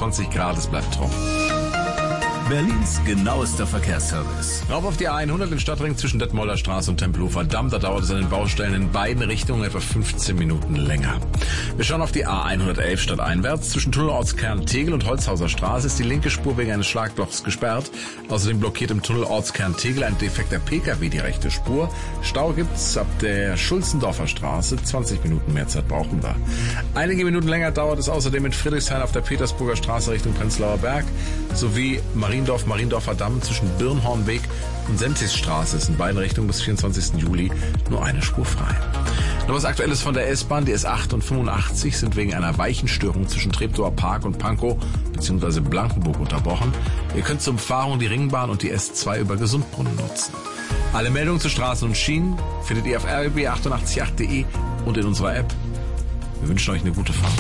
25 Grad, es bleibt trocken. Berlins genauester Verkehrsservice. Rauf auf die A100 im Stadtring zwischen Detmolder Straße und Tempelhofer Damm. Da dauert es an den Baustellen in beiden Richtungen etwa 15 Minuten länger. Wir schauen auf die A111 stadteinwärts. Zwischen Tunnelortskern Tegel und Holzhauser Straße ist die linke Spur wegen eines Schlaglochs gesperrt. Außerdem blockiert im Tunnelortskern Tegel ein defekter Pkw die rechte Spur. Stau gibt's ab der Schulzendorfer Straße. 20 Minuten mehr Zeit brauchen wir. Einige Minuten länger dauert es außerdem in Friedrichshain auf der Petersburger Straße Richtung Prenzlauer Berg sowie Mariendorfer Damm zwischen Birnhornweg und Sentisstraße ist in beiden Richtungen bis 24. Juli nur eine Spur frei. Noch was Aktuelles von der S-Bahn. Die S8 und 85 sind wegen einer Weichenstörung zwischen Treptower Park und Pankow bzw. Blankenburg unterbrochen. Ihr könnt zur Umfahrung die Ringbahn und die S2 über Gesundbrunnen nutzen. Alle Meldungen zu Straßen und Schienen findet ihr auf rbb888.de und in unserer App. Wir wünschen euch eine gute Fahrt.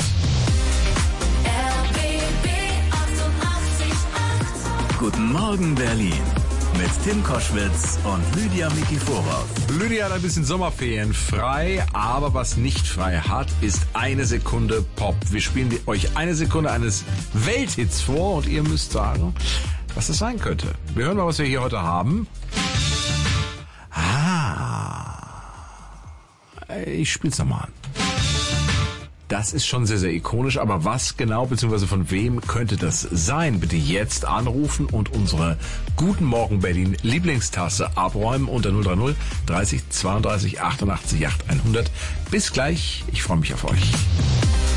Guten Morgen Berlin mit Tim Koschwitz und Lydia Mikiforov. Lydia hat ein bisschen Sommerferien frei, aber was nicht frei hat, ist eine Sekunde Pop. Wir spielen euch eine Sekunde eines Welthits vor und ihr müsst sagen, was das sein könnte. Wir hören mal, was wir hier heute haben. Ich spiel's nochmal an. Das ist schon sehr, sehr ikonisch, aber was genau bzw. von wem könnte das sein? Bitte jetzt anrufen und unsere Guten Morgen Berlin Lieblingstasse abräumen unter 030 30 32 88 8 100. Bis gleich, ich freue mich auf euch.